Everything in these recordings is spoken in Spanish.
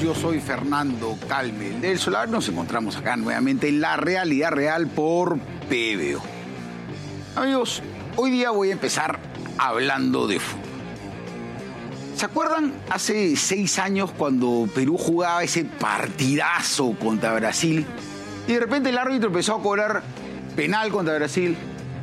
yo soy Fernando Calme del Solar. Nos encontramos acá nuevamente en La Realidad Real por PBO. Amigos, hoy día voy a empezar hablando de fútbol. ¿Se acuerdan hace 6 años cuando Perú jugaba ese partidazo contra Brasil? Y de repente el árbitro empezó a cobrar penal contra Brasil,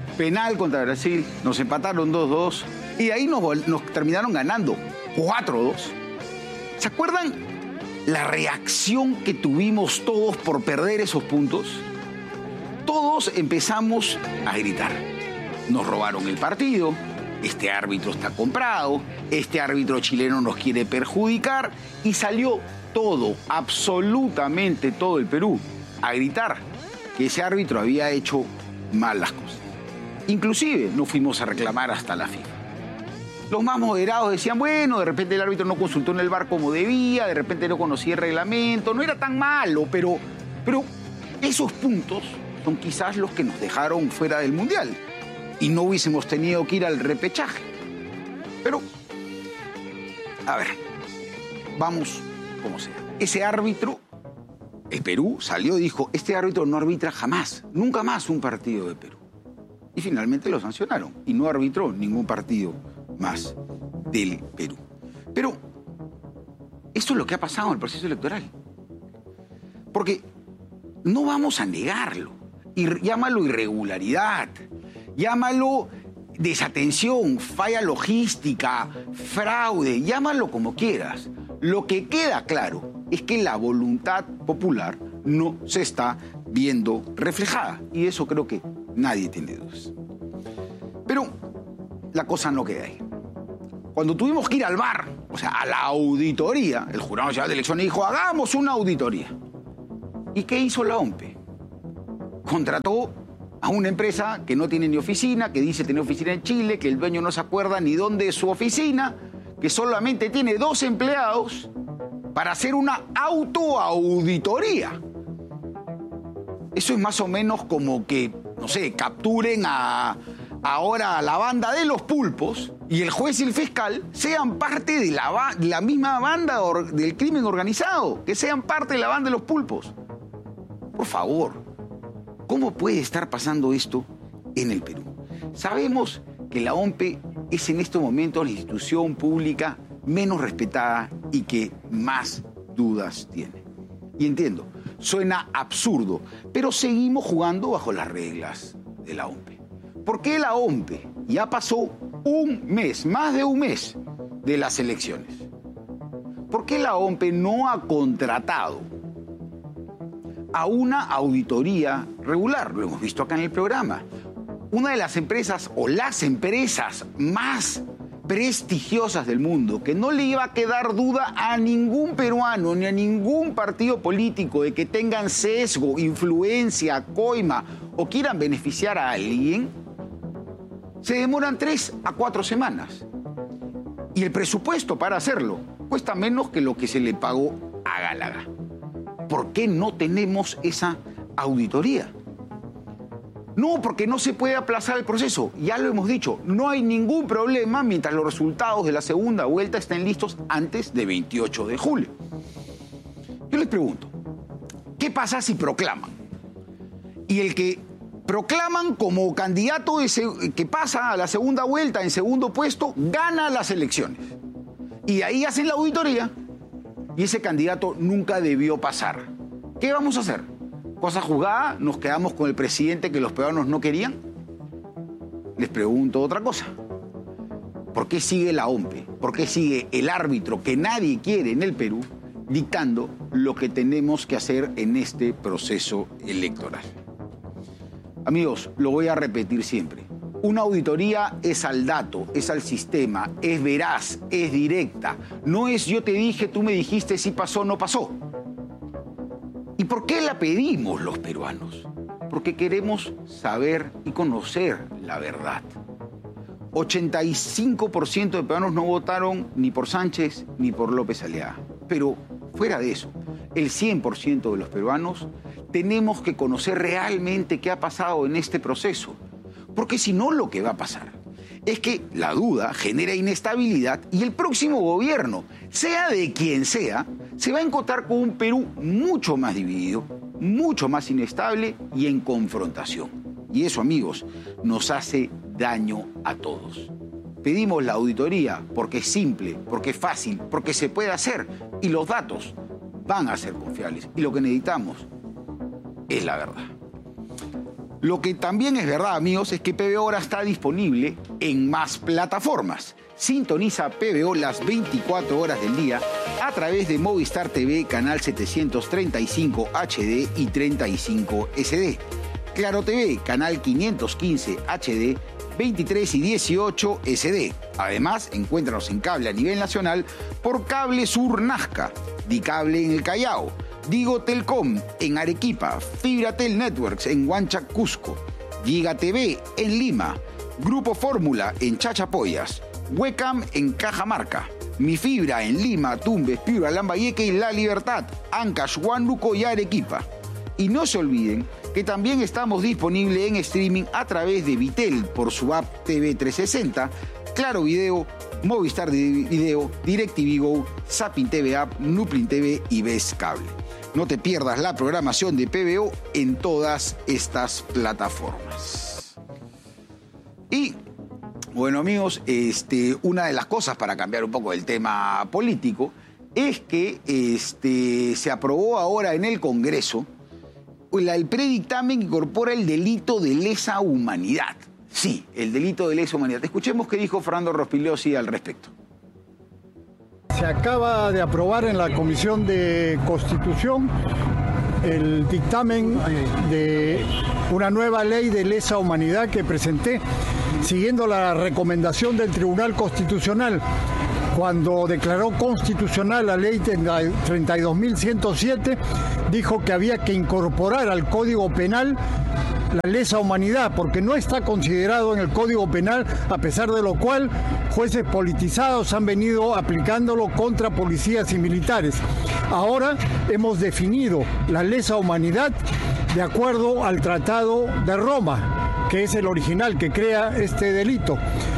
nos empataron 2-2 y de ahí nos terminaron ganando 4-2. ¿Se acuerdan la reacción que tuvimos todos por perder esos puntos? Todos empezamos a gritar. Nos robaron el partido, este árbitro está comprado, este árbitro chileno nos quiere perjudicar, y salió todo, absolutamente todo el Perú, a gritar que ese árbitro había hecho mal las cosas. Inclusive nos fuimos a reclamar hasta la FIFA. Los más moderados decían, bueno, de repente el árbitro no consultó en el VAR como debía, de repente no conocía el reglamento, no era tan malo, pero esos puntos son quizás los que nos dejaron fuera del Mundial y no hubiésemos tenido que ir al repechaje. Pero, a ver, vamos como sea. Ese árbitro, el Perú salió y dijo, este árbitro no arbitra jamás, nunca más un partido de Perú. Y finalmente lo sancionaron y no arbitró ningún partido más del Perú. Pero esto es lo que ha pasado en el proceso electoral. Porque no vamos a negarlo. Llámalo irregularidad, llámalo desatención, falla logística, fraude, llámalo como quieras. Lo que queda claro es que la voluntad popular no se está viendo reflejada. Y eso creo que nadie tiene dudas. Pero la cosa no queda ahí. Cuando tuvimos que ir al VAR, o sea, a la auditoría, el Jurado Nacional de Elecciones dijo, hagamos una auditoría. ¿Y qué hizo la OMPE? Contrató a una empresa que no tiene ni oficina, que dice tener oficina en Chile, que el dueño no se acuerda ni dónde es su oficina, que solamente tiene 2 empleados para hacer una autoauditoría. Eso es más o menos como que, no sé, capturen ahora a la banda de los pulpos y el juez y el fiscal sean parte de la misma banda del crimen organizado, que sean parte de la banda de los pulpos. Por favor, ¿cómo puede estar pasando esto en el Perú? Sabemos que la OMPE es en este momento la institución pública menos respetada y que más dudas tiene. Y entiendo, suena absurdo, pero seguimos jugando bajo las reglas de la OMPE. ¿Por qué la OMPE ya pasó un mes, más de un mes, de las elecciones? ¿Por qué la OMPE no ha contratado a una auditoría regular? Lo hemos visto acá en el programa. Una de las empresas o las empresas más prestigiosas del mundo, que no le iba a quedar duda a ningún peruano ni a ningún partido político de que tengan sesgo, influencia, coima o quieran beneficiar a alguien, se demoran 3 a 4 semanas. Y el presupuesto para hacerlo cuesta menos que lo que se le pagó a Gálaga. ¿Por qué no tenemos esa auditoría? No, porque no se puede aplazar el proceso. Ya lo hemos dicho, no hay ningún problema mientras los resultados de la segunda vuelta estén listos antes de 28 de julio. Yo les pregunto, ¿qué pasa si proclaman? Y el que proclaman como candidato que pasa a la segunda vuelta en segundo puesto, gana las elecciones. Y ahí hacen la auditoría y ese candidato nunca debió pasar. ¿Qué vamos a hacer? ¿Cosa jugada? ¿Nos quedamos con el presidente que los peruanos no querían? Les pregunto otra cosa. ¿Por qué sigue la OMPE? ¿Por qué sigue el árbitro que nadie quiere en el Perú dictando lo que tenemos que hacer en este proceso electoral? Amigos, lo voy a repetir siempre. Una auditoría es al dato, es al sistema, es veraz, es directa. No es yo te dije, tú me dijiste si pasó o no pasó. ¿Y por qué la pedimos los peruanos? Porque queremos saber y conocer la verdad. 85% de peruanos no votaron ni por Sánchez ni por López Aliaga. Pero fuera de eso, el 100% de los peruanos tenemos que conocer realmente qué ha pasado en este proceso. Porque si no, lo que va a pasar es que la duda genera inestabilidad y el próximo gobierno, sea de quien sea, se va a encontrar con un Perú mucho más dividido, mucho más inestable y en confrontación. Y eso, amigos, nos hace daño a todos. Pedimos la auditoría porque es simple, porque es fácil, porque se puede hacer y los datos van a ser confiables. Y lo que necesitamos es la verdad. Lo que también es verdad, amigos, es que PBO ahora está disponible en más plataformas. Sintoniza PBO las 24 horas del día a través de Movistar TV, canal 735 HD y 35 SD. Claro TV, canal 515 HD, 23 y 18 SD. Además, encuéntranos en cable a nivel nacional por Cable Sur Nazca, Dicable en el Callao, Digo Telcom en Arequipa, Fibratel Networks en Huanchac, Cusco, Giga TV en Lima, Grupo Fórmula en Chachapoyas, Wecam en Cajamarca, Mi Fibra en Lima, Tumbes, Piura, Lambayeque y La Libertad, Ancash, Huánuco y Arequipa. Y no se olviden que también estamos disponibles en streaming a través de Vitel por su app TV 360, Claro Video, Movistar Video, DirecTV Go, Zapping TV App, Nuplin TV y Ves Cable. No te pierdas la programación de PBO en todas estas plataformas. Y, bueno, amigos, una de las cosas para cambiar un poco el tema político es que se aprobó ahora en el Congreso el predictamen que incorpora el delito de lesa humanidad. Sí, el delito de lesa humanidad. Escuchemos qué dijo Fernando Rospigliosi al respecto. Se acaba de aprobar en la Comisión de Constitución el dictamen de una nueva ley de lesa humanidad que presenté, siguiendo la recomendación del Tribunal Constitucional, cuando declaró constitucional la ley 32.107, dijo que había que incorporar al Código Penal la lesa humanidad, porque no está considerado en el Código Penal, a pesar de lo cual jueces politizados han venido aplicándolo contra policías y militares. Ahora hemos definido la lesa humanidad de acuerdo al Tratado de Roma, que es el original que crea este delito.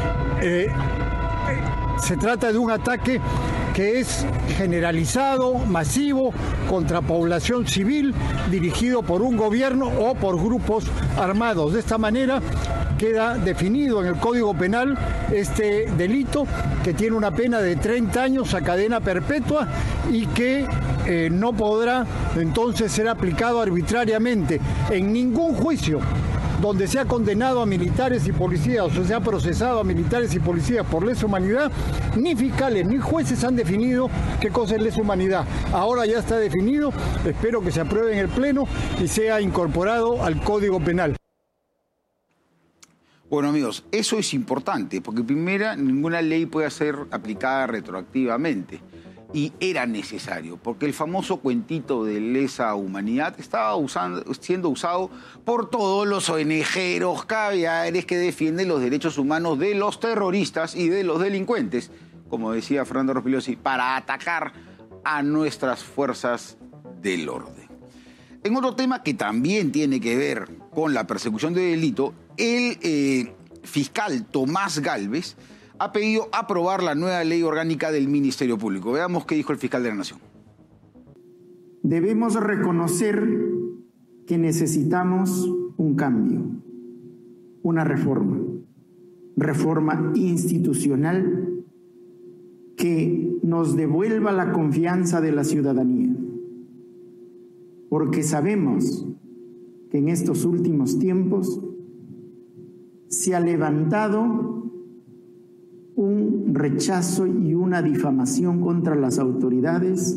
Se trata de un ataque que es generalizado, masivo, contra población civil, dirigido por un gobierno o por grupos armados. De esta manera queda definido en el Código Penal este delito, que tiene una pena de 30 años a cadena perpetua y que no podrá entonces ser aplicado arbitrariamente en ningún juicio donde se ha condenado a militares y policías, o se ha procesado a militares y policías por lesa humanidad. Ni fiscales ni jueces han definido qué cosa es lesa humanidad. Ahora ya está definido, espero que se apruebe en el Pleno y sea incorporado al Código Penal. Bueno, amigos, eso es importante, porque primero, ninguna ley puede ser aplicada retroactivamente. Y era necesario, porque el famoso cuentito de lesa humanidad estaba siendo usado por todos los ONGeros, caviares que defienden los derechos humanos de los terroristas y de los delincuentes, como decía Fernando Rospigliosi, para atacar a nuestras fuerzas del orden. En otro tema que también tiene que ver con la persecución de delito, el fiscal Tomás Gálvez ha pedido aprobar la nueva ley orgánica del Ministerio Público. Veamos qué dijo el fiscal de la Nación. Debemos reconocer que necesitamos un cambio, una reforma institucional que nos devuelva la confianza de la ciudadanía, porque sabemos que en estos últimos tiempos se ha levantado un rechazo y una difamación contra las autoridades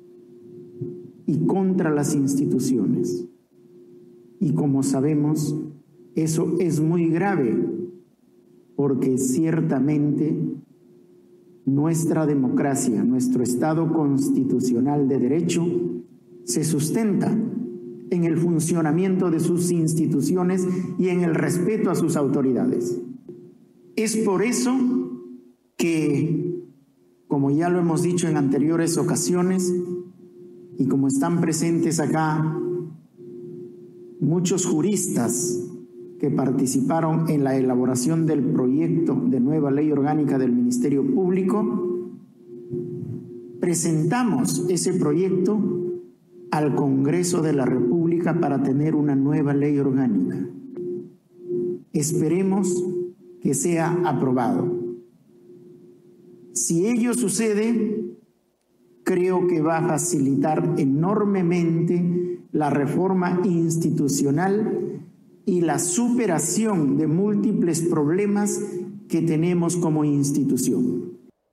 y contra las instituciones. Y como sabemos, eso es muy grave, porque ciertamente nuestra democracia, nuestro Estado constitucional de derecho, se sustenta en el funcionamiento de sus instituciones y en el respeto a sus autoridades. Es por eso que, como ya lo hemos dicho en anteriores ocasiones, y como están presentes acá muchos juristas que participaron en la elaboración del proyecto de nueva ley orgánica del Ministerio Público, presentamos ese proyecto al Congreso de la República para tener una nueva ley orgánica. Esperemos que sea aprobado. Si ello sucede, creo que va a facilitar enormemente la reforma institucional y la superación de múltiples problemas que tenemos como institución.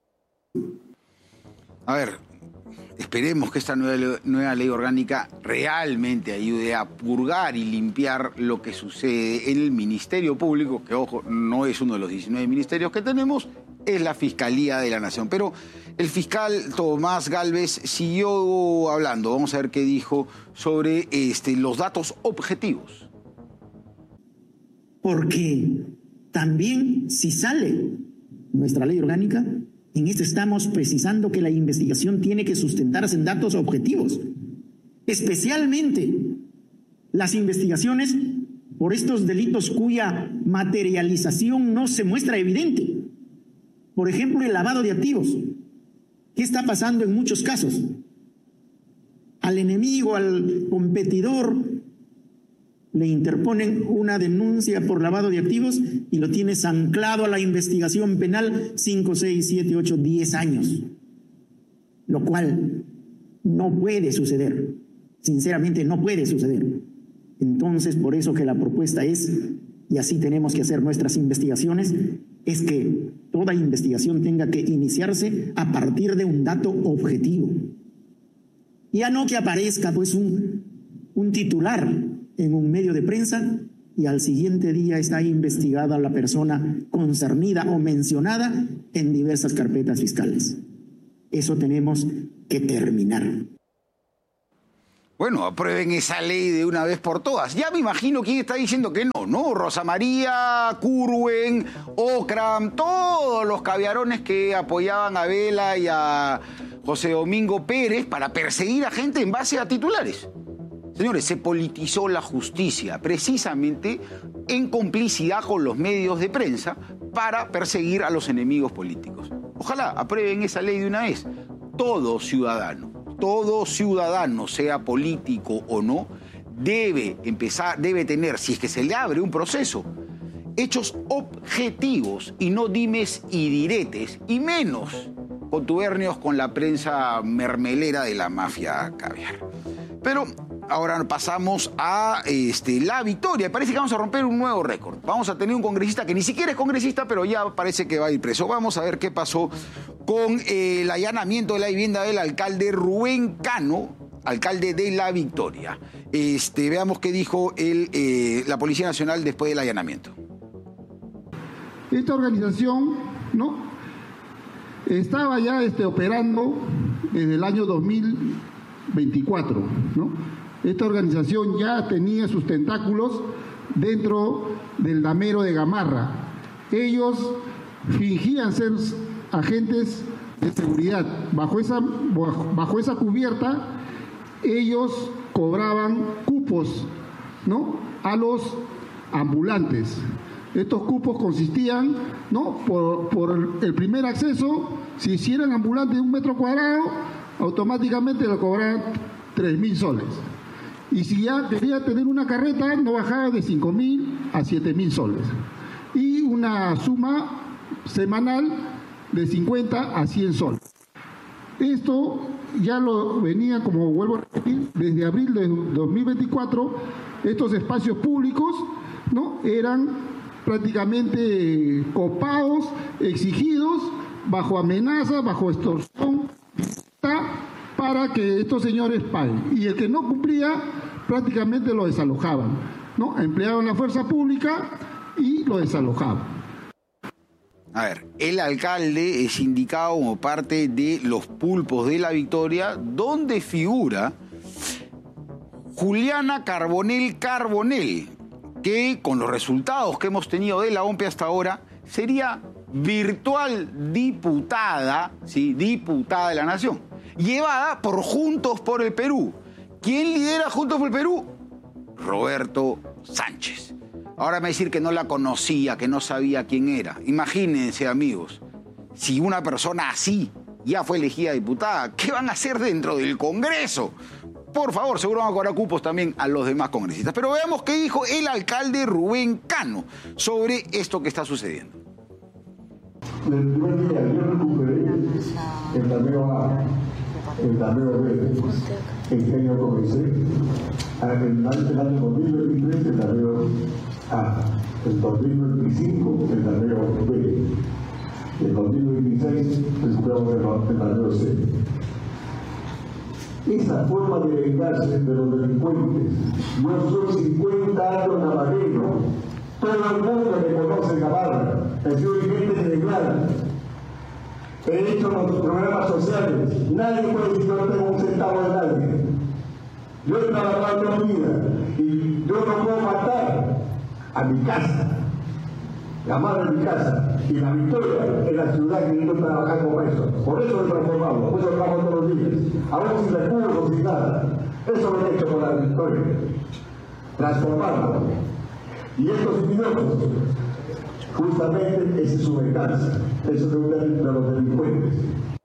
A ver, esperemos que esta nueva ley orgánica realmente ayude a purgar y limpiar lo que sucede en el Ministerio Público, que, ojo, no es uno de los 19 ministerios que tenemos, es la Fiscalía de la Nación. Pero el fiscal Tomás Gálvez siguió hablando. Vamos a ver qué dijo sobre los datos objetivos. Porque también si sale nuestra ley orgánica, en esto estamos precisando que la investigación tiene que sustentarse en datos objetivos, especialmente las investigaciones por estos delitos cuya materialización no se muestra evidente. Por ejemplo, el lavado de activos. ¿Qué está pasando en muchos casos? Al enemigo, al competidor, le interponen una denuncia por lavado de activos y lo tienes anclado a la investigación penal 5, 6, 7, 8, 10 años. Lo cual no puede suceder. Sinceramente, no puede suceder. Entonces, por eso que la propuesta es, y así tenemos que hacer nuestras investigaciones, es que toda investigación tenga que iniciarse a partir de un dato objetivo. Ya no que aparezca pues un titular en un medio de prensa y al siguiente día está investigada la persona concernida o mencionada en diversas carpetas fiscales. Eso tenemos que terminar. Bueno, aprueben esa ley de una vez por todas. Ya me imagino quién está diciendo que no, ¿no? Rosa María, Curwen, Ocram, todos los caviarones que apoyaban a Vela y a José Domingo Pérez para perseguir a gente en base a titulares. Señores, se politizó la justicia precisamente en complicidad con los medios de prensa para perseguir a los enemigos políticos. Ojalá aprueben esa ley de una vez. Todo ciudadano, sea político o no, debe tener, si es que se le abre un proceso, hechos objetivos y no dimes y diretes, y menos contubernios con la prensa mermelera de la mafia caviar. Pero ahora pasamos a La Victoria. Parece que vamos a romper un nuevo récord. Vamos a tener un congresista que ni siquiera es congresista, pero ya parece que va a ir preso. Vamos a ver qué pasó con el allanamiento de la vivienda del alcalde Rubén Cano, alcalde de La Victoria. Veamos qué dijo la Policía Nacional después del allanamiento. Esta organización, ¿no?, estaba ya operando desde el año 2024, ¿no? Esta organización ya tenía sus tentáculos dentro del damero de Gamarra. Ellos fingían ser agentes de seguridad. Bajo esa cubierta, ellos cobraban cupos, ¿no?, a los ambulantes. Estos cupos consistían, ¿no?, por el primer acceso, si hicieran ambulantes de 1 metro cuadrado, automáticamente lo cobraban 3.000 soles. Y si ya debía tener una carreta, no bajaba de 5.000 a 7.000 soles. Y una suma semanal de 50 a 100 soles. Esto ya lo venía, como vuelvo a repetir, desde abril de 2024, estos espacios públicos, ¿no?, eran prácticamente copados, exigidos, bajo amenaza, bajo extorsión, para que estos señores paguen. Y el que no cumplía, prácticamente lo desalojaban, ¿no? Empleaban la fuerza pública y lo desalojaban. A ver, el alcalde es indicado como parte de los pulpos de La Victoria, donde figura Juliana Carbonell, que con los resultados que hemos tenido de la OMPE hasta ahora, sería virtual diputada, ¿sí?, diputada de la Nación, llevada por Juntos por el Perú. ¿Quién lidera Juntos por el Perú? Roberto Sánchez. Ahora me va a decir que no la conocía, que no sabía quién era. Imagínense, amigos, si una persona así ya fue elegida diputada, ¿qué van a hacer dentro del Congreso? Por favor, seguro van a cobrar cupos también a los demás congresistas. Pero veamos qué dijo el alcalde Rubén Cano sobre esto que está sucediendo. El primer día yo recuperé el Dameo A, el Dameo B, el que año comencé, el año 2023 el Dameo A, el 2025 el Dameo B, el 2026 recuperamos el Dameo C. Esa forma de vengarse de los delincuentes, yo soy 50 años navarrero, todo el mundo me conoce en Navarra, he sido dirigente sindical, he hecho los programas sociales, nadie puede decir que no tengo un centavo de nadie. Yo he trabajado toda mi vida y yo no puedo matar a mi casa, la madre de mi casa, y la Victoria en la ciudad que yo trabajando con eso. Por eso lo transformamos, por eso lo trabajo todos los días, aún sin recursos, sin nada. Eso lo he hecho con la Victoria, transformarlo. Y estos individuos, justamente esa es su venganza, eso es de los delincuentes.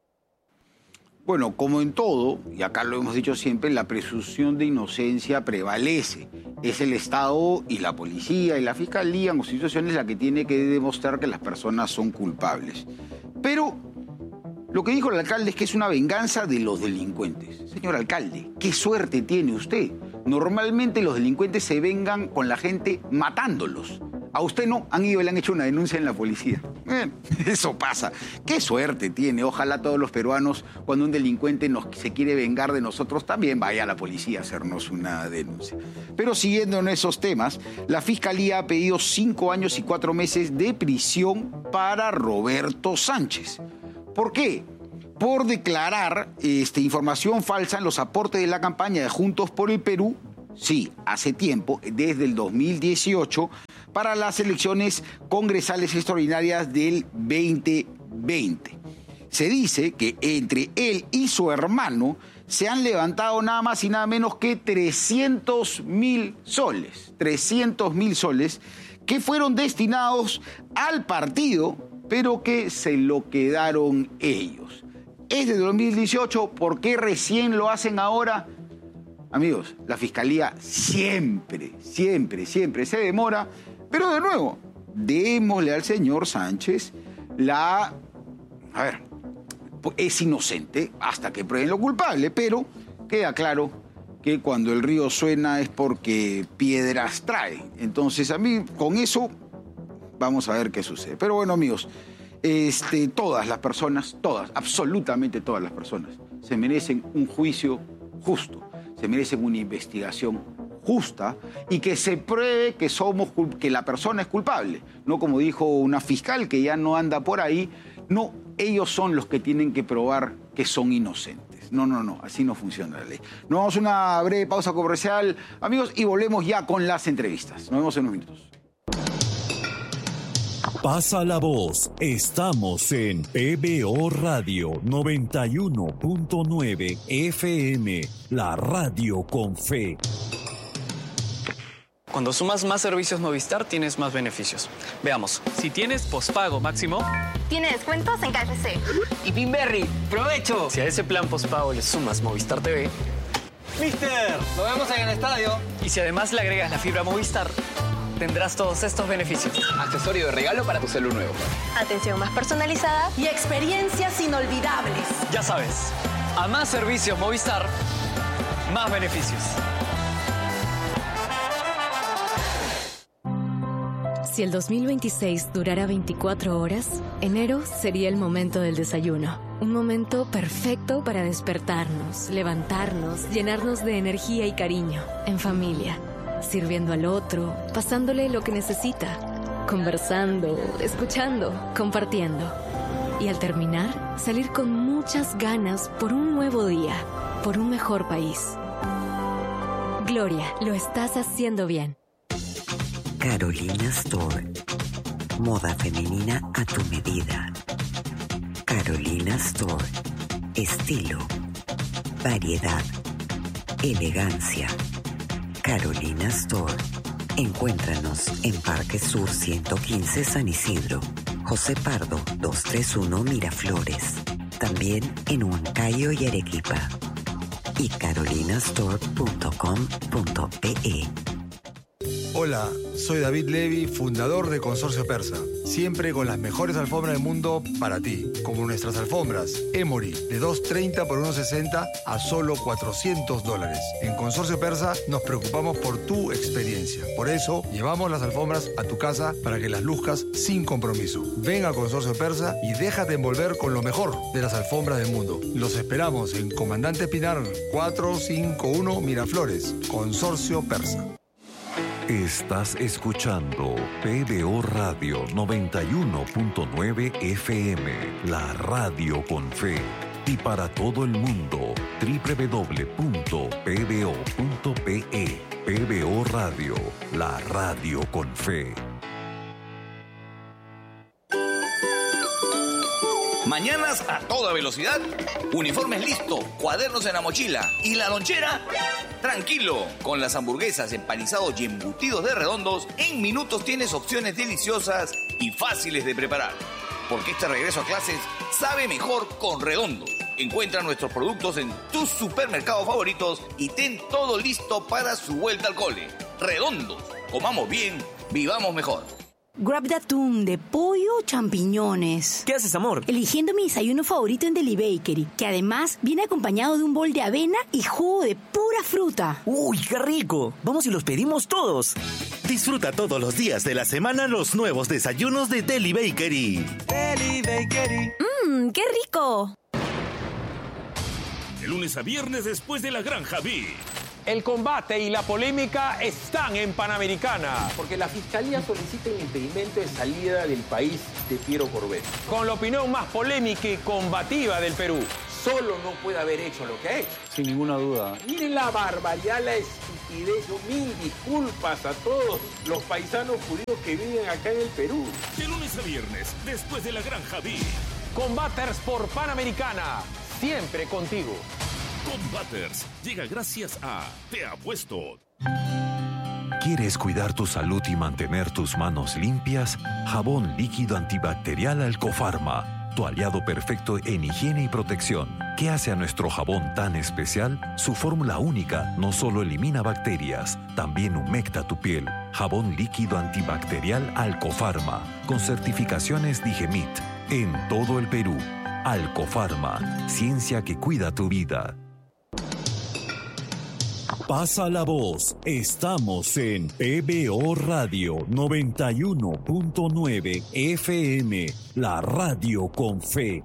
Bueno, como en todo, y acá lo hemos dicho siempre, la presunción de inocencia prevalece. Es el Estado y la policía y la fiscalía en constituciones la que tiene que demostrar que las personas son culpables. Pero lo que dijo el alcalde es que es una venganza de los delincuentes. Señor alcalde, ¿qué suerte tiene usted? Normalmente los delincuentes se vengan con la gente matándolos. A usted no, han ido y le han hecho una denuncia en la policía. Eso pasa. ¿Qué suerte tiene? Ojalá todos los peruanos, cuando un delincuente se quiere vengar de nosotros, también vaya a la policía a hacernos una denuncia. Pero siguiendo en esos temas, la Fiscalía ha pedido 5 años y 4 meses de prisión para Roberto Sánchez. ¿Por qué? Por declarar información falsa en los aportes de la campaña de Juntos por el Perú, sí, hace tiempo, desde el 2018, para las elecciones congresales extraordinarias del 2020. Se dice que entre él y su hermano se han levantado nada más y nada menos que 300.000 soles. 300.000 soles que fueron destinados al partido, pero que se lo quedaron ellos. Es de 2018, ¿por qué recién lo hacen ahora? Amigos, la Fiscalía siempre se demora, pero de nuevo, démosle al señor Sánchez es inocente hasta que prueben lo culpable, pero queda claro que cuando el río suena es porque piedras trae. Entonces, a mí, con eso, vamos a ver qué sucede. Pero bueno, amigos, todas las personas, absolutamente todas las personas, se merecen un juicio justo, se merecen una investigación justa y que se pruebe que la persona es culpable. No como dijo una fiscal que ya no anda por ahí, no, ellos son los que tienen que probar que son inocentes. No, así no funciona la ley. Nos vamos a una breve pausa comercial, amigos, y volvemos ya con las entrevistas. Nos vemos en unos minutos. Pasa la voz, estamos en PBO Radio 91.9 FM, la radio con fe. Cuando sumas más servicios Movistar, tienes más beneficios. Veamos. Si tienes pospago máximo, tiene descuentos en KFC. Y Pinberry, ¡provecho! Si a ese plan pospago le sumas Movistar TV, ¡Mister! ¡Nos vemos en el estadio! Y si además le agregas la fibra Movistar, tendrás todos estos beneficios. Accesorio de regalo para tu celu nuevo. Atención más personalizada y experiencias inolvidables. Ya sabes, a más servicios Movistar, más beneficios. Si el 2026 durara 24 horas, enero sería el momento del desayuno. Un momento perfecto para despertarnos, levantarnos, llenarnos de energía y cariño, en familia, sirviendo al otro, pasándole lo que necesita, conversando, escuchando, compartiendo. Y al terminar, salir con muchas ganas por un nuevo día, por un mejor país. Gloria, lo estás haciendo bien. Carolina Store. Moda femenina a tu medida. Carolina Store. Estilo, variedad, elegancia. Carolina Store. Encuéntranos en Parque Sur 115 San Isidro, José Pardo 231 Miraflores, también en Huancayo y Arequipa, y carolinastore.com.pe. Hola, soy David Levy, fundador de Consorcio Persa. Siempre con las mejores alfombras del mundo para ti, como nuestras alfombras Emory, de $230 por $160 a solo $400. En Consorcio Persa nos preocupamos por tu experiencia. Por eso, llevamos las alfombras a tu casa para que las luzcas sin compromiso. Ven a Consorcio Persa y déjate envolver con lo mejor de las alfombras del mundo. Los esperamos en Comandante Pinar 451 Miraflores, Consorcio Persa. Estás escuchando PBO Radio 91.9 FM, la radio con fe. Y para todo el mundo, www.pbo.pe. PBO Radio, la radio con fe. Mañanas a toda velocidad, uniformes listos, cuadernos en la mochila y la lonchera. Tranquilo, con las hamburguesas, empanizados y embutidos de Redondos, en minutos tienes opciones deliciosas y fáciles de preparar. Porque este regreso a clases sabe mejor con Redondos. Encuentra nuestros productos en tus supermercados favoritos y ten todo listo para su vuelta al cole. Redondos, comamos bien, vivamos mejor. Grab de atún, de pollo o champiñones. ¿Qué haces, amor? Eligiendo mi desayuno favorito en Deli Bakery, que además viene acompañado de un bol de avena y jugo de pura fruta. ¡Uy, qué rico! Vamos y los pedimos todos. Disfruta todos los días de la semana los nuevos desayunos de Deli Bakery. Deli Bakery. ¡Qué rico! De lunes a viernes después de la Granja B. El combate y la polémica están en Panamericana. Porque la Fiscalía solicita el impedimento de salida del país de Piero Corbett. Con la opinión más polémica y combativa del Perú. Solo no puede haber hecho lo que ha hecho. Sin ninguna duda. Miren la barbaridad, la estupidez. Yo mil disculpas a todos los paisanos judíos que viven acá en el Perú. De lunes a viernes, después de la Granja B. Combaters por Panamericana. Siempre contigo. Combaters llega gracias a Te Apuesto. ¿Quieres cuidar tu salud y mantener tus manos limpias? Jabón líquido antibacterial Alcofarma, tu aliado perfecto en higiene y protección. ¿Qué hace a nuestro jabón tan especial? Su fórmula única no solo elimina bacterias, también humecta tu piel. Jabón líquido antibacterial Alcofarma, con certificaciones Digemit, en todo el Perú. Alcofarma, ciencia que cuida tu vida. Pasa la voz. Estamos en PBO Radio 91.9 FM, la radio con fe.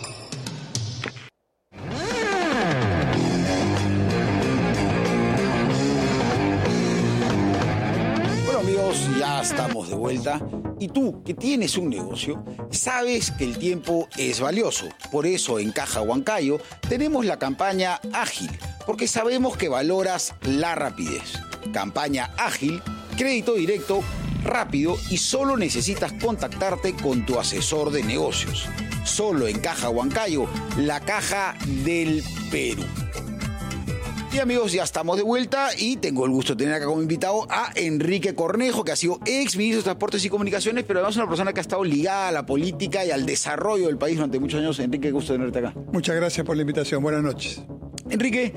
Bueno, amigos, ya estamos de vuelta. Y tú, que tienes un negocio, sabes que el tiempo es valioso. Por eso en Caja Huancayo tenemos la campaña Ágil, porque sabemos que valoras la rapidez. Campaña Ágil, crédito directo, rápido y solo necesitas contactarte con tu asesor de negocios. Solo en Caja Huancayo, la caja del Perú. Y amigos, ya estamos de vuelta y tengo el gusto de tener acá como invitado a Enrique Cornejo, que ha sido ex ministro de Transportes y Comunicaciones, pero además una persona que ha estado ligada a la política y al desarrollo del país durante muchos años. Enrique, qué gusto tenerte acá. Muchas gracias por la invitación. Buenas noches. Enrique,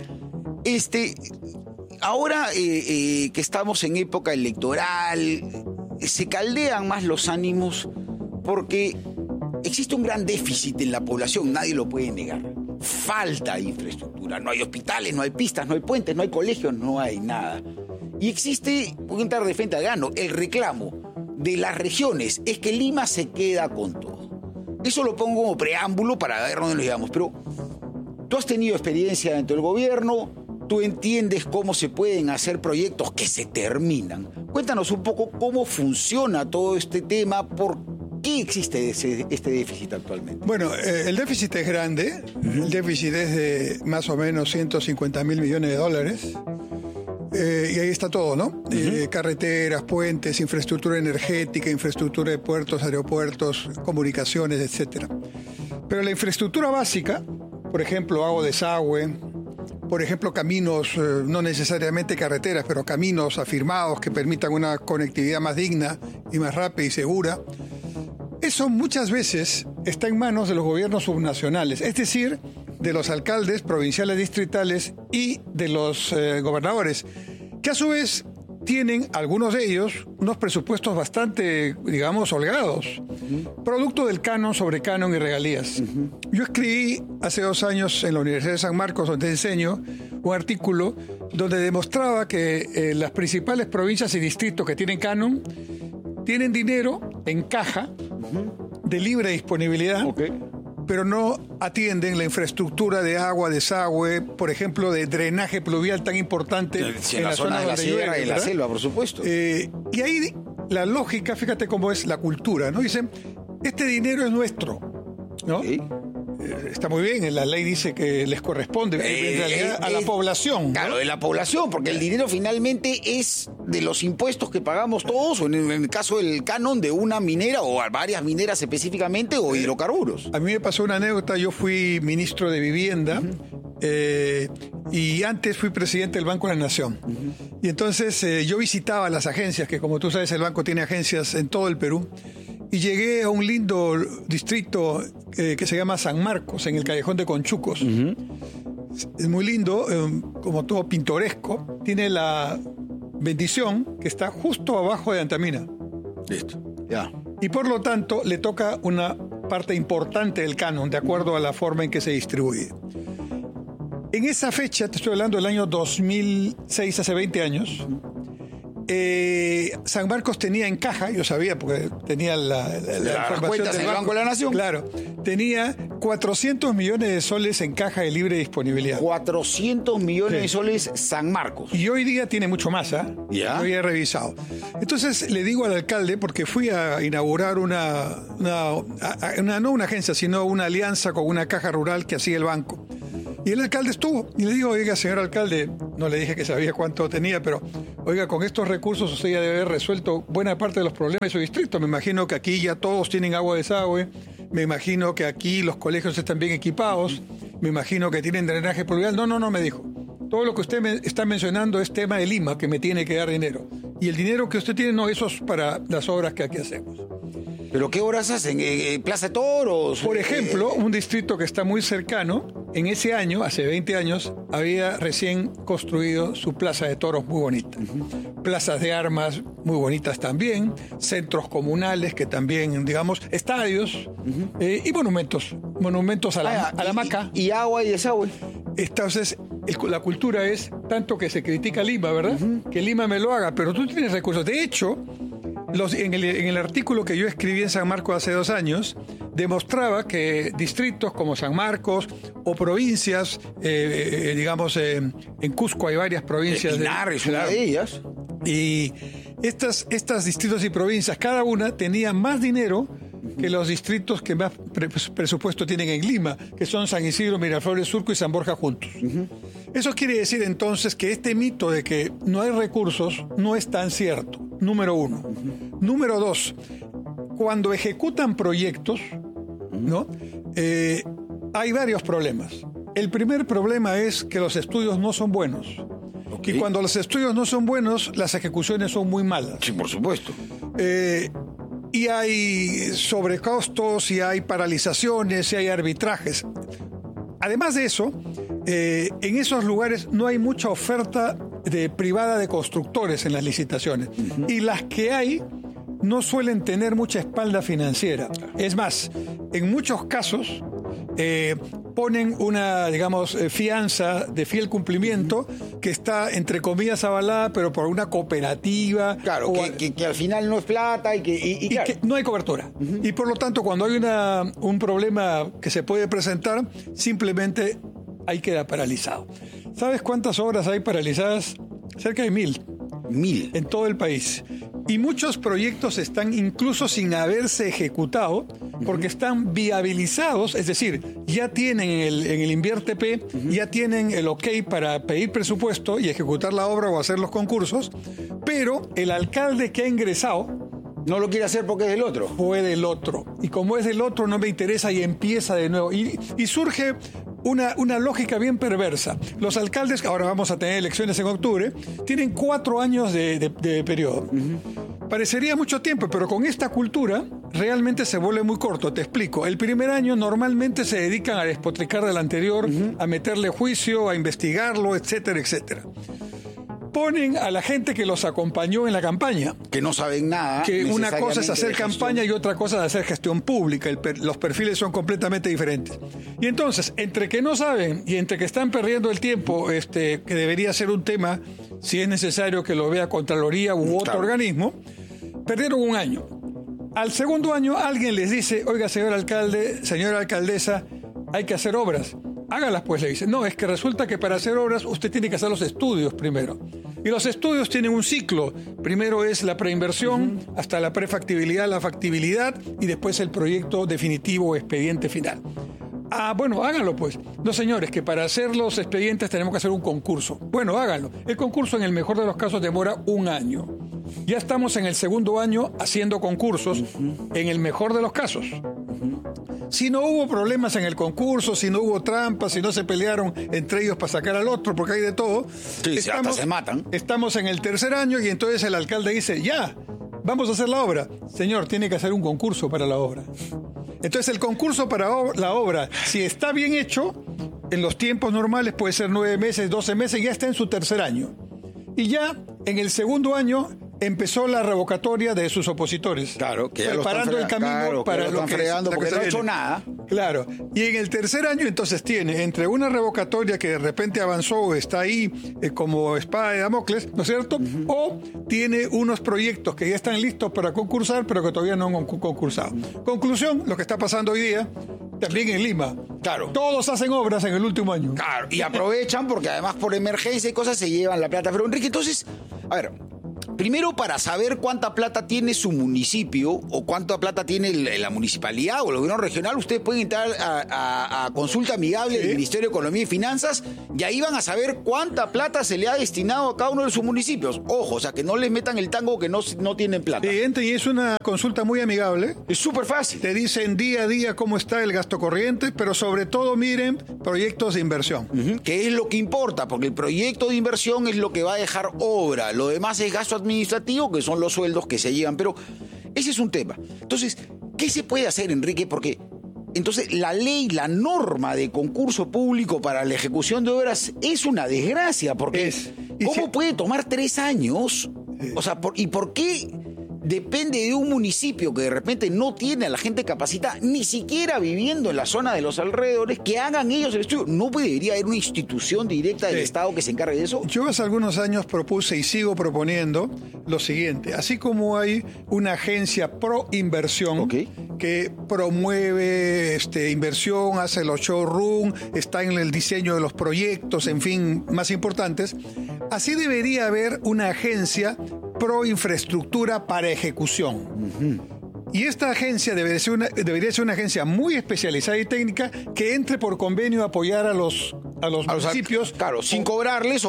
ahora que estamos en época electoral, se caldean más los ánimos porque existe un gran déficit en la población, nadie lo puede negar. Falta infraestructura, no hay hospitales, no hay pistas, no hay puentes, no hay colegios, no hay nada. Y existe, voy a entrar de frente al grano, el reclamo de las regiones es que Lima se queda con todo. Eso lo pongo como preámbulo para ver dónde nos llevamos, pero tú has tenido experiencia dentro del gobierno, tú entiendes cómo se pueden hacer proyectos que se terminan. Cuéntanos un poco cómo funciona todo este tema, ¿por qué existe este déficit actualmente? Bueno, el déficit es grande, el déficit es de más o menos 150 mil millones de dólares. Y ahí está todo, ¿no? Carreteras, puentes, infraestructura energética, infraestructura de puertos, aeropuertos, comunicaciones, etcétera. Pero la infraestructura básica, por ejemplo, agua, desagüe, por ejemplo, caminos, no necesariamente carreteras, pero caminos afirmados que permitan una conectividad más digna y más rápida y segura. Eso muchas veces está en manos de los gobiernos subnacionales, es decir, de los alcaldes provinciales, distritales y de los gobernadores, que a su vez tienen, algunos de ellos, unos presupuestos bastante, digamos, holgados, producto del canon sobre canon y regalías. Yo escribí hace 2 años en la Universidad de San Marcos, donde enseño, un artículo donde demostraba que las principales provincias y distritos que tienen canon tienen dinero en caja de libre disponibilidad, pero no atienden la infraestructura de agua, desagüe, por ejemplo, de drenaje pluvial tan importante en la zona de la sierra y la selva, por supuesto. Y ahí la lógica, fíjate cómo es la cultura, ¿no? Dicen, este dinero es nuestro, ¿no? Está muy bien, la ley dice que les corresponde en realidad a la población, ¿no? Claro, de la población, porque el dinero finalmente es de los impuestos que pagamos todos, o en el caso del canon de una minera o varias mineras específicamente, o hidrocarburos. A mí me pasó una anécdota, yo fui ministro de Vivienda y antes fui presidente del Banco de la Nación. Y entonces yo visitaba las agencias, que como tú sabes el banco tiene agencias en todo el Perú. Y llegué a un lindo distrito que se llama San Marcos, en el Callejón de Conchucos. Es muy lindo, como todo pintoresco. Tiene la bendición que está justo abajo de Antamina. Listo, ya. Y por lo tanto le toca una parte importante del canon, de acuerdo a la forma en que se distribuye. En esa fecha, te estoy hablando del año 2006, hace 20 años... San Marcos tenía en caja, yo sabía porque tenía la información del Banco de la Nación. Claro, tenía 400 millones de soles en caja de libre disponibilidad. 400 millones de soles San Marcos. Y hoy día tiene mucho más, ¿ah? ¿Ya? Lo había revisado. Entonces le digo al alcalde, porque fui a inaugurar no una agencia, sino una alianza con una caja rural que hacía el banco. Y el alcalde estuvo. Y le digo, oiga, señor alcalde, no le dije que sabía cuánto tenía, pero oiga, con estos recursos usted ya debe haber resuelto buena parte de los problemas de su distrito. Me imagino que aquí ya todos tienen agua de desagüe. Me imagino que aquí los colegios están bien equipados. Me imagino que tienen drenaje pluvial. No, me dijo. Todo lo que usted me está mencionando es tema de Lima, que me tiene que dar dinero. Y el dinero que usted tiene, no, eso es para las obras que aquí hacemos. ¿Pero qué obras hacen? ¿Plaza de Toros? Por ejemplo, un distrito que está muy cercano, en ese año, hace 20 años, había recién construido su plaza de toros muy bonita. Plazas de armas muy bonitas también, centros comunales que también, digamos, estadios y monumentos a la maca. Y agua y desagüe. Entonces, la cultura es tanto que se critica Lima, ¿verdad? Que Lima me lo haga, pero tú tienes recursos. De hecho, en el artículo que yo escribí en San Marcos hace 2 años, demostraba que distritos como San Marcos o provincias, digamos, en Cusco hay varias provincias. Pinar es una de ellas. Y estas distritos y provincias, cada una tenía más dinero que los distritos que más presupuesto tienen en Lima, que son San Isidro, Miraflores, Surco y San Borja juntos. Eso quiere decir entonces que este mito de que no hay recursos no es tan cierto, número 1. Número 2, cuando ejecutan proyectos, ¿no? Hay varios problemas. El primer problema es que los estudios no son buenos. Y cuando los estudios no son buenos, las ejecuciones son muy malas. Sí, por supuesto. Y hay sobrecostos, y hay paralizaciones, y hay arbitrajes. Además de eso, en esos lugares no hay mucha oferta privada de constructores en las licitaciones. Y las que hay no suelen tener mucha espalda financiera. Es más, en muchos casos ponen una, digamos, fianza de fiel cumplimiento que está, entre comillas, avalada, pero por una cooperativa. Claro, que al final no es plata y claro, que no hay cobertura. Y por lo tanto, cuando hay un problema que se puede presentar, simplemente ahí queda paralizado. ¿Sabes cuántas obras hay paralizadas? Cerca de 1,000. 1,000. En todo el país. Y muchos proyectos están incluso sin haberse ejecutado porque están viabilizados, es decir, ya tienen en el InvierTP, ya tienen el ok para pedir presupuesto y ejecutar la obra o hacer los concursos, pero el alcalde que ha ingresado no lo quiere hacer porque es del otro. Fue del otro. Y como es del otro, no me interesa y empieza de nuevo. Y surge una lógica bien perversa. Los alcaldes, ahora vamos a tener elecciones en octubre, tienen 4 años de periodo. Parecería mucho tiempo, pero con esta cultura realmente se vuelve muy corto. Te explico. El primer año normalmente se dedican a despotricar del anterior, a meterle juicio, a investigarlo, etcétera, etcétera. Ponen a la gente que los acompañó en la campaña. Que no saben nada. Que una cosa es hacer campaña y otra cosa es hacer gestión pública. Los perfiles son completamente diferentes. Y entonces, entre que no saben y entre que están perdiendo el tiempo, que debería ser un tema, si es necesario que lo vea Contraloría u otro organismo, perdieron un año. Al segundo año alguien les dice, oiga, señor alcalde, señora alcaldesa, hay que hacer obras. Hágalas, pues, le dicen. No, es que resulta que para hacer obras usted tiene que hacer los estudios primero. Y los estudios tienen un ciclo. Primero es la preinversión, hasta la prefactibilidad, la factibilidad, y después el proyecto definitivo o expediente final. Ah, bueno, háganlo pues. No, señores, que para hacer los expedientes tenemos que hacer un concurso. Bueno, háganlo. El concurso en el mejor de los casos demora 1 año. Ya estamos en el segundo año haciendo concursos, en el mejor de los casos. Si no hubo problemas en el concurso, si no hubo trampas, si no se pelearon entre ellos para sacar al otro, porque hay de todo. Sí, hasta se matan. Estamos en el tercer año y entonces el alcalde dice, ya, vamos a hacer la obra. Señor, tiene que hacer un concurso para la obra. Entonces el concurso para la obra, si está bien hecho, en los tiempos normales puede ser 9 meses, 12 meses, ya está en su tercer año. Y ya en el segundo año empezó la revocatoria de sus opositores. Claro, que ya preparando el camino para lo que fregando porque no ha hecho nada. Claro. Y en el tercer año entonces tiene entre una revocatoria que de repente avanzó, está ahí como espada de Damocles, ¿no es cierto? O tiene unos proyectos que ya están listos para concursar, pero que todavía no han concursado. Conclusión, lo que está pasando hoy día, también en Lima. Claro. Todos hacen obras en el último año. Claro. Y aprovechan porque además por emergencia y cosas se llevan la plata. Pero Enrique, entonces, a ver, primero, para saber cuánta plata tiene su municipio o cuánta plata tiene la municipalidad o el gobierno regional, ustedes pueden entrar a consulta amigable del Ministerio de Economía y Finanzas y ahí van a saber cuánta plata se le ha destinado a cada uno de sus municipios. Ojo, o sea, que no les metan el tango que no tienen plata. Y es una consulta muy amigable. Es súper fácil. Te dicen día a día cómo está el gasto corriente, pero sobre todo miren proyectos de inversión. Que es lo que importa, porque el proyecto de inversión es lo que va a dejar obra. Lo demás es gasto administrativo, que son los sueldos que se llevan, pero ese es un tema. Entonces, ¿qué se puede hacer, Enrique? Porque entonces la ley, la norma de concurso público para la ejecución de obras es una desgracia, porque ¿cómo puede tomar 3 años? O sea, ¿y por qué depende de un municipio que de repente no tiene a la gente capacitada, ni siquiera viviendo en la zona de los alrededores, que hagan ellos el estudio? ¿No debería haber una institución directa del Estado que se encargue de eso? Yo hace algunos años propuse y sigo proponiendo lo siguiente. Así como hay una agencia pro inversión que promueve inversión, hace los showroom, está en el diseño de los proyectos, en fin, más importantes, así debería haber una agencia pro infraestructura para ejecución. Y esta agencia debería ser una agencia muy especializada y técnica que entre por convenio a apoyar a los municipios. Claro, sin cobrarles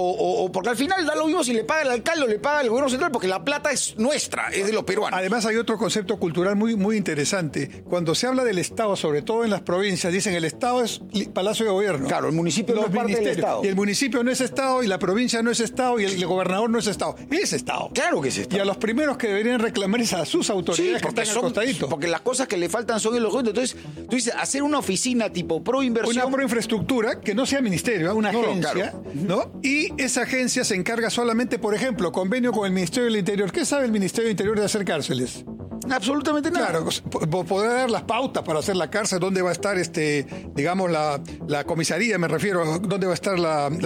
o porque al final da lo mismo si le paga el alcalde o le paga el gobierno central, porque la plata es nuestra, es de los peruanos. Además hay otro concepto cultural muy, muy interesante. Cuando se habla del Estado, sobre todo en las provincias, dicen el Estado es Palacio de Gobierno. Claro, el municipio no es parte del Estado. Y el municipio no es Estado, y la provincia no es Estado, y el gobernador no es Estado. Es Estado. Claro que es Estado. Y a los primeros que deberían reclamar es a sus autoridades, que están al costadito. Porque las cosas que le faltan son en los gobiernos. Entonces, tú dices, hacer una oficina tipo pro inversión. Una pro infraestructura que no sea ministerio, una agencia, claro, ¿no? Y esa agencia se encarga solamente, por ejemplo, convenio con el Ministerio del Interior. ¿Qué sabe el Ministerio del Interior de hacer cárceles? Absolutamente nada. Claro, podrá dar las pautas para hacer la cárcel, dónde va a estar digamos la comisaría, me refiero, dónde va a estar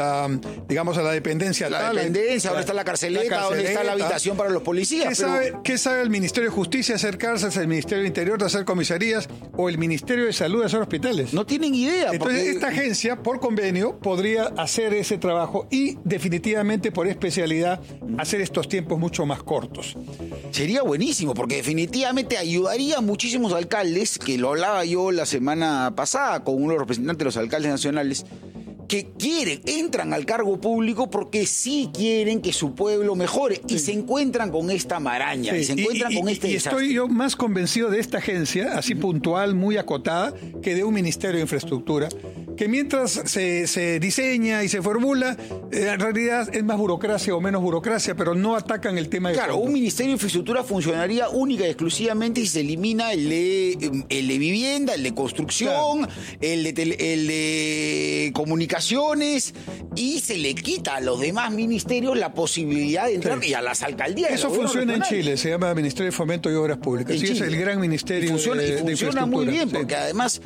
digamos la dependencia. La dependencia, dónde está la carceleta, dónde está la habitación para los policías. ¿Qué sabe el Ministerio de Justicia de hacer cárceles, el Ministerio del Interior de hacer comisarías o el Ministerio de Salud de hacer hospitales? No tienen idea. Entonces esta agencia, por convenio, podría hacer ese trabajo y definitivamente por especialidad hacer estos tiempos mucho más cortos. Sería buenísimo, porque definitivamente ayudaría a muchísimos alcaldes, que lo hablaba yo la semana pasada con uno de los representantes de los alcaldes nacionales, que entran al cargo público porque sí quieren que su pueblo mejore y se encuentran con esta maraña, y se encuentran con este desastre. Estoy yo más convencido de esta agencia, así puntual, muy acotada, que de un Ministerio de Infraestructura, que mientras se diseña y se formula, en realidad es más burocracia o menos burocracia, pero no atacan el tema de Claro, fondo. un Ministerio de Infraestructura funcionaría única y exclusivamente si se elimina el de vivienda, el de construcción, el de comunicaciones, y se le quita a los demás ministerios la posibilidad de entrar, y a las alcaldías. Eso funciona en Chile, se llama Ministerio de Fomento y Obras Públicas. Sí, es el gran ministerio de infraestructura. Funciona muy bien, porque además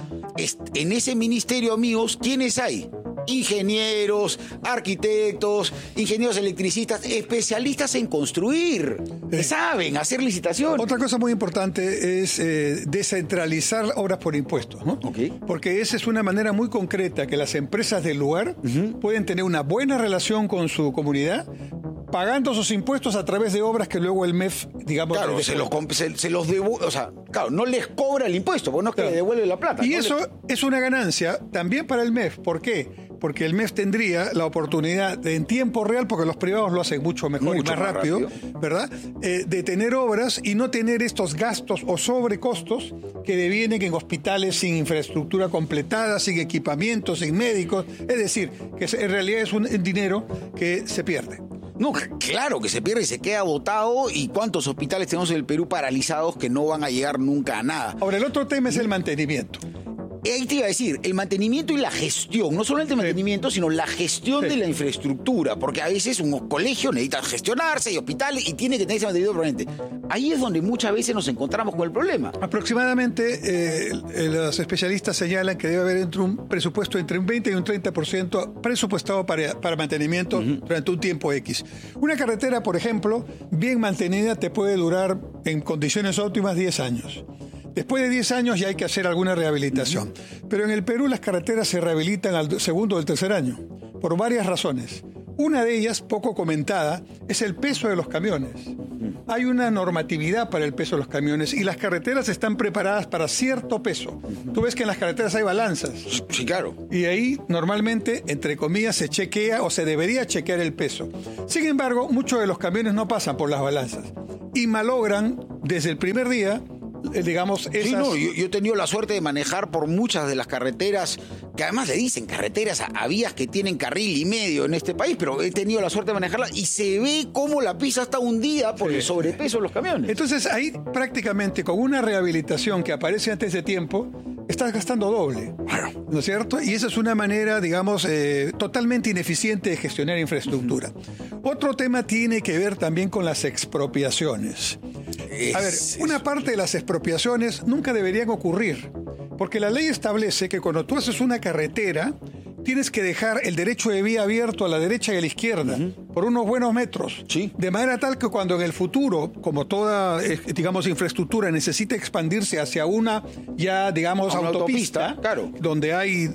en ese ministerio, amigos, ¿quiénes hay? Ingenieros, arquitectos, ingenieros electricistas, especialistas en construir, que saben hacer licitaciones. Otra cosa muy importante es descentralizar obras por impuestos, ¿no? Porque esa es una manera muy concreta que las empresas del lugar pueden tener una buena relación con su comunidad, pagando sus impuestos a través de obras que luego el MEF, digamos... Claro, se los devuelve, o sea, claro, no les cobra el impuesto, porque no es que le devuelve la plata. Y eso es una ganancia también para el MEF. ¿Por qué? Porque el MEF tendría la oportunidad de, en tiempo real, porque los privados lo hacen mucho mejor y más rápido, ¿verdad? De tener obras y no tener estos gastos o sobrecostos que devienen en hospitales sin infraestructura completada, sin equipamiento, sin médicos. Es decir, que en realidad es un dinero que se pierde. No, claro que se pierde y se queda botado. ¿Y cuántos hospitales tenemos en el Perú paralizados que no van a llegar nunca a nada? Ahora, el otro tema es el mantenimiento. Ahí te iba a decir, el mantenimiento y la gestión, no solamente el mantenimiento, sino la gestión de la infraestructura, porque a veces un colegio necesita gestionarse y hospitales y tiene que tener ese mantenimiento permanente. Ahí es donde muchas veces nos encontramos con el problema. Aproximadamente los especialistas señalan que debe haber un presupuesto entre un 20 y un 30% presupuestado para mantenimiento durante un tiempo X. Una carretera, por ejemplo, bien mantenida te puede durar en condiciones óptimas 10 años. Después de 10 años ya hay que hacer alguna rehabilitación. Pero en el Perú las carreteras se rehabilitan al segundo o el tercer año, por varias razones. Una de ellas, poco comentada, es el peso de los camiones. Hay una normatividad para el peso de los camiones y las carreteras están preparadas para cierto peso. Tú ves que en las carreteras hay balanzas. Sí, claro. Y ahí normalmente, entre comillas, se chequea o se debería chequear el peso. Sin embargo, muchos de los camiones no pasan por las balanzas y malogran desde el primer día, digamos, esas... Sí, no, yo he tenido la suerte de manejar por muchas de las carreteras, que además le dicen carreteras a vías que tienen carril y medio en este país, pero he tenido la suerte de manejarla y se ve cómo la pista está hundida por el sobrepeso de los camiones. Entonces ahí prácticamente con una rehabilitación que aparece antes de tiempo, estás gastando doble, ¿no es cierto? Y esa es una manera, digamos, totalmente ineficiente de gestionar infraestructura. Otro tema tiene que ver también con las expropiaciones. A ver, una parte de las expropiaciones nunca deberían ocurrir, porque la ley establece que cuando tú haces una carretera, tienes que dejar el derecho de vía abierto a la derecha y a la izquierda, por unos buenos metros. Sí. De manera tal que cuando en el futuro, como toda, digamos, infraestructura necesita expandirse hacia una, ya, digamos, autopista, claro, donde hay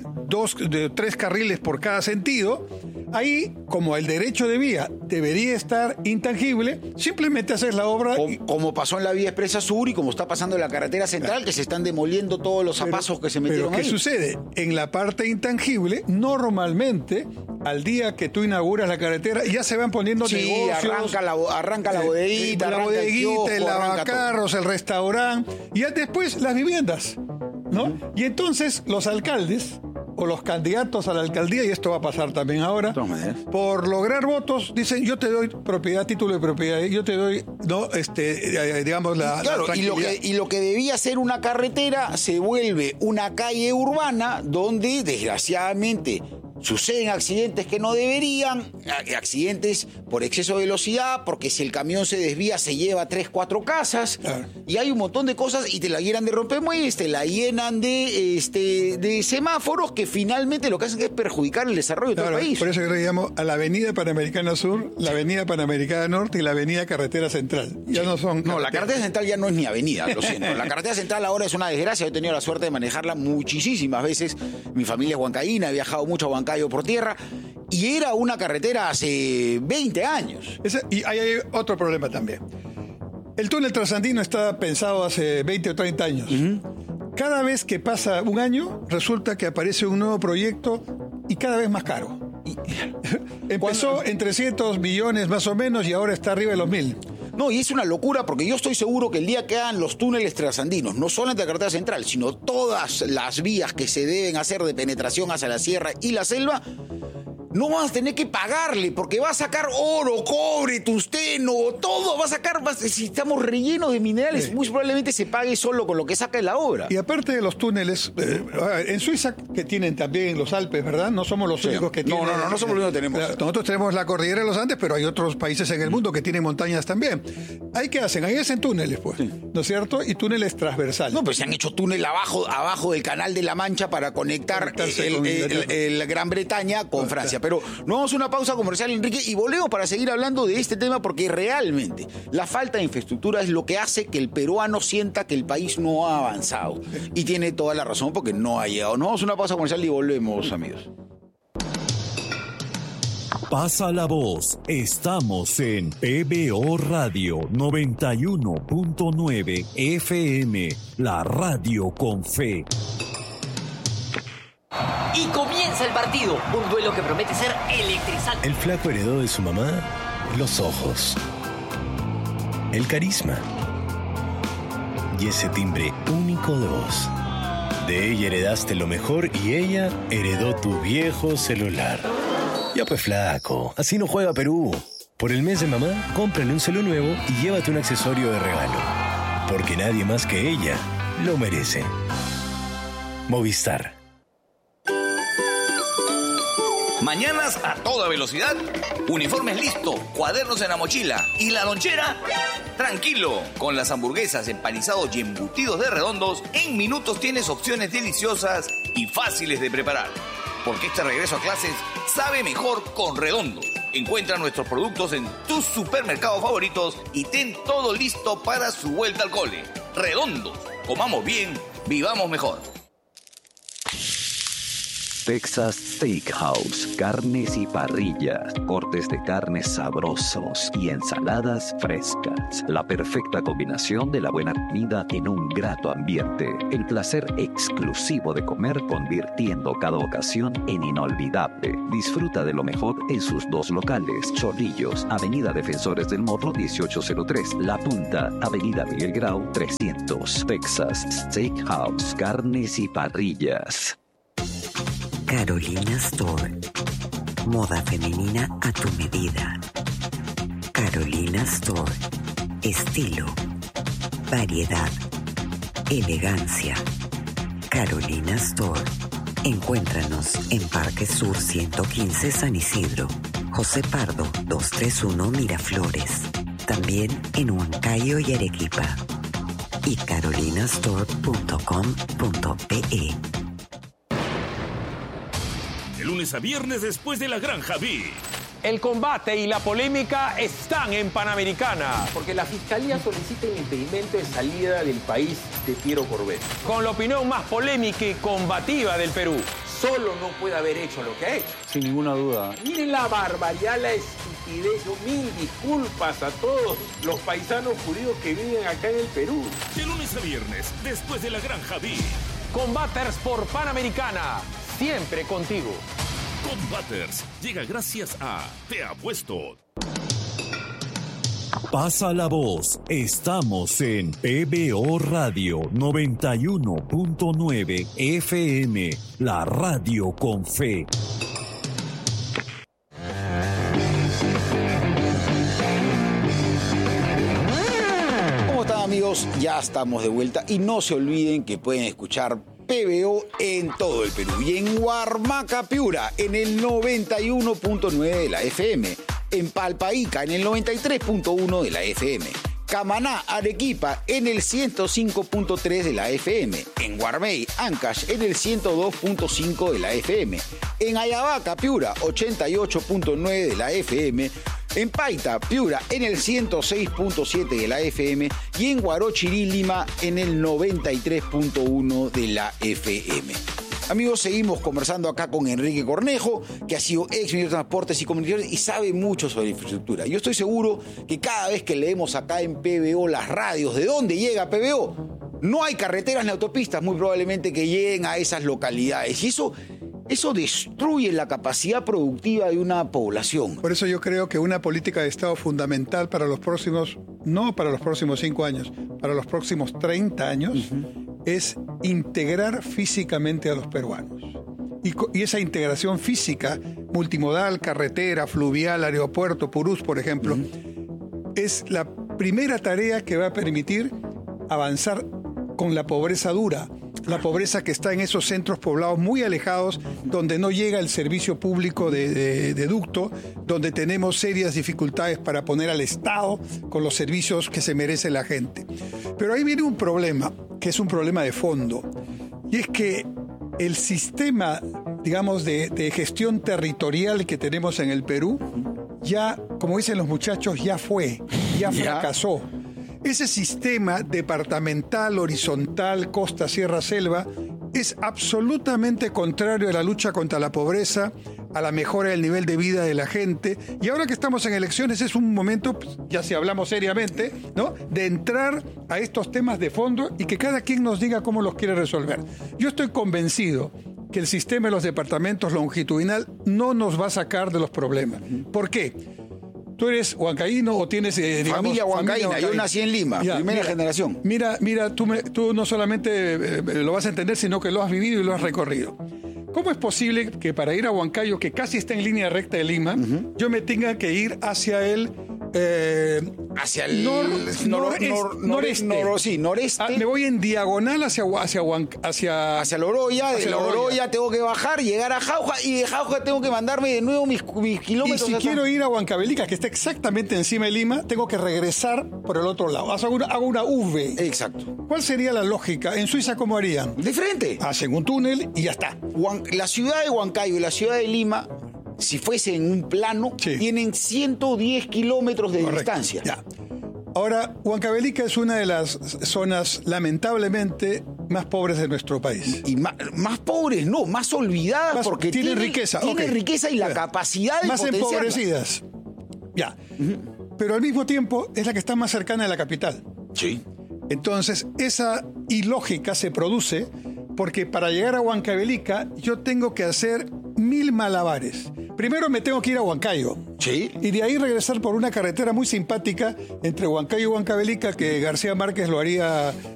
3 carriles por cada sentido, ahí, como el derecho de vía debería estar intangible, simplemente haces la obra... Como pasó en la Vía Expresa Sur y como está pasando en la carretera central, que se están demoliendo todos los zapazos que se metieron ahí. Pero ¿qué sucede? En la parte intangible, normalmente, al día que tú inauguras la carretera, ya se van poniendo negocios. Arranca la bodeguita, la bodeguita, el lavacarros, el restaurante, y ya después las viviendas, ¿no? Y entonces los alcaldes o los candidatos a la alcaldía, y esto va a pasar también ahora, por lograr votos, dicen, yo te doy propiedad, título de propiedad, yo te doy, no, digamos, la tranquilidad. Y lo que debía ser una carretera se vuelve una calle urbana donde, desgraciadamente, suceden accidentes que no deberían, accidentes por exceso de velocidad, porque si el camión se desvía se lleva 3, 4 casas, y hay un montón de cosas, y te la llenan de rompemuelles, te la llenan de semáforos que finalmente lo que hacen es perjudicar el desarrollo de todo el país. Por eso yo le llamo a la Avenida Panamericana Sur, la Avenida Panamericana Norte y la Avenida Carretera Central. Ya no son... No, la Carretera Central ya no es ni avenida, lo siento. La Carretera Central ahora es una desgracia, he tenido la suerte de manejarla muchísimas veces. Mi familia es huancaína, he viajado mucho a Huancayo por tierra, y era una carretera hace 20 años. Y hay otro problema también. El túnel trasandino está pensado hace 20 o 30 años. Cada vez que pasa un año, resulta que aparece un nuevo proyecto y cada vez más caro. Empezó en 300 millones más o menos y ahora está arriba de los 1.000. No, y es una locura porque yo estoy seguro que el día que hagan los túneles trasandinos, no solamente la carretera central, sino todas las vías que se deben hacer de penetración hacia la sierra y la selva, no vas a tener que pagarle porque va a sacar oro, cobre, tungsteno, todo va a sacar, si estamos rellenos de minerales, muy probablemente se pague solo con lo que saca de la obra. Y aparte de los túneles, en Suiza, que tienen también los Alpes, ¿verdad? No somos los únicos que tienen. No somos los únicos que tenemos. Nosotros tenemos la cordillera de los Andes, pero hay otros países en el mundo que tienen montañas también. ¿Ahí qué hacen? Ahí hacen túneles, pues, ¿no es cierto? Y túneles transversales. No, pues se han hecho túnel abajo del Canal de la Mancha para conectar el Gran Bretaña con Francia. Pero no vamos a una pausa comercial, Enrique, y volvemos para seguir hablando de este tema porque realmente la falta de infraestructura es lo que hace que el peruano sienta que el país no ha avanzado. Y tiene toda la razón porque no ha llegado. No vamos a una pausa comercial y volvemos, amigos. Pasa la voz. Estamos en PBO Radio 91.9 FM, la radio con fe. Y comienza el partido, un duelo que promete ser electrizante. El flaco heredó de su mamá los ojos, el carisma y ese timbre único de voz. De ella heredaste lo mejor y ella heredó tu viejo celular. Ya pues flaco, así no juega Perú. Por el mes de mamá, cómprale un celu nuevo y llévate un accesorio de regalo. Porque nadie más que ella lo merece. Movistar. Mañanas a toda velocidad, uniformes listo, cuadernos en la mochila y la lonchera, tranquilo. Con las hamburguesas, empanizados y embutidos de Redondos, en minutos tienes opciones deliciosas y fáciles de preparar. Porque este regreso a clases sabe mejor con Redondos. Encuentra nuestros productos en tus supermercados favoritos y ten todo listo para su vuelta al cole. Redondos, comamos bien, vivamos mejor. Texas Steakhouse, carnes y parrillas, cortes de carnes sabrosos y ensaladas frescas. La perfecta combinación de la buena comida en un grato ambiente. El placer exclusivo de comer convirtiendo cada ocasión en inolvidable. Disfruta de lo mejor en sus dos locales. Chorrillos, Avenida Defensores del Morro 1803. La Punta, Avenida Miguel Grau 300. Texas Steakhouse, carnes y parrillas. Carolina Store. Moda femenina a tu medida. Carolina Store. Estilo, variedad, elegancia. Carolina Store. Encuéntranos en Parque Sur 115 San Isidro, José Pardo 231 Miraflores. También en Huancayo y Arequipa. Y carolinastore.com.pe. De lunes a viernes después de la Granja B. El combate y la polémica están en Panamericana. Porque la Fiscalía solicita el impedimento de salida del país de Piero Corbett. Con la opinión más polémica y combativa del Perú. Solo no puede haber hecho lo que ha hecho. Sin ninguna duda. Miren la barbaridad, la estupidez. Yo mil disculpas a todos los paisanos judíos que viven acá en el Perú. De lunes a viernes después de la Granja B. Combaters por Panamericana. Siempre contigo. Combaters llega gracias a Te Apuesto. Pasa la voz. Estamos en PBO Radio 91.9 FM, la radio con fe. ¿Cómo están, amigos? Ya estamos de vuelta y no se olviden que pueden escuchar PBO en todo el Perú y en Huarmaca, Piura, en el 91.9 de la FM, en Palpaíca, en el 93.1 de la FM, Camaná, Arequipa, en el 105.3 de la FM, en Guarmey, Ancash, en el 102.5 de la FM, en Ayabaca, Piura, 88.9 de la FM, en Paita, Piura, en el 106.7 de la FM y en Guarochirí, Lima, en el 93.1 de la FM. Amigos, seguimos conversando acá con Enrique Cornejo, que ha sido ex ministro de Transportes y Comunicaciones y sabe mucho sobre infraestructura. Yo estoy seguro que cada vez que leemos acá en PBO las radios, ¿de dónde llega PBO? No hay carreteras ni autopistas, muy probablemente que lleguen a esas localidades. Y eso Eso destruye la capacidad productiva de una población. Por eso yo creo que una política de Estado fundamental para los próximos, no para los próximos 5 años, para los próximos 30 años, es integrar físicamente a los peruanos. Y esa integración física, multimodal, carretera, fluvial, aeropuerto, Purús, por ejemplo, es la primera tarea que va a permitir avanzar con la pobreza dura, la pobreza que está en esos centros poblados muy alejados, donde no llega el servicio público de ducto, donde tenemos serias dificultades para poner al Estado con los servicios que se merece la gente. Pero ahí viene un problema, que es un problema de fondo, y es que el sistema, digamos, de gestión territorial que tenemos en el Perú, ya, como dicen los muchachos, ya fracasó. Ese sistema departamental, horizontal, costa, sierra, selva, es absolutamente contrario a la lucha contra la pobreza, a la mejora del nivel de vida de la gente. Y ahora que estamos en elecciones es un momento, ya si hablamos seriamente, ¿no?, de entrar a estos temas de fondo y que cada quien nos diga cómo los quiere resolver. Yo estoy convencido que el sistema de los departamentos longitudinal no nos va a sacar de los problemas. ¿Por qué? ¿Tú eres huancaíno o tienes, digamos, familia huancaína? Yo nací en Lima, primera generación. Mira, tú no solamente lo vas a entender, sino que lo has vivido y lo has recorrido. ¿Cómo es posible que para ir a Huancayo, que casi está en línea recta de Lima, yo me tenga que ir hacia el noreste? Me voy en diagonal hacia Loroya. De Loroya tengo que bajar, llegar a Jauja, y de Jauja tengo que mandarme de nuevo mis kilómetros. Y si quiero ir a Huancavelica, que está exactamente encima de Lima, tengo que regresar por el otro lado. Hago una V. Exacto. ¿Cuál sería la lógica? ¿En Suiza cómo harían? De frente. Hacen un túnel y ya está. La ciudad de Huancayo y la ciudad de Lima, si fuese en un plano, tienen 110 kilómetros de distancia. Ya. Ahora, Huancavelica es una de las zonas, lamentablemente, más pobres de nuestro país. Y más pobres, no, más olvidadas, porque tienen riqueza. Tienen riqueza y la capacidad de más potenciarla. Empobrecidas. Ya. Pero al mismo tiempo es la que está más cercana a la capital. Sí. Entonces, esa ilógica se produce porque para llegar a Huancavelica yo tengo que hacer 1000 malabares. Primero me tengo que ir a Huancayo. Sí. Y de ahí regresar por una carretera muy simpática entre Huancayo y Huancavelica, que García Márquez lo haría